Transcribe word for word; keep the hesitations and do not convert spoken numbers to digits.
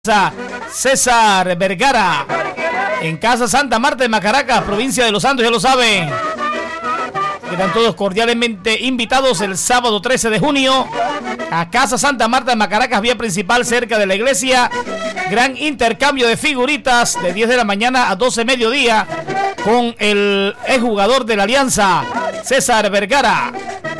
César Vergara en Casa Santa Marta de Macaracas, provincia de Los Santos, ya lo saben. Quedan todos cordialmente invitados el sábado trece de junio a Casa Santa Marta de Macaracas, vía principal cerca de la iglesia. Gran intercambio de figuritas de diez de la mañana a doce mediodía con el exjugador de la Alianza, César Vergara.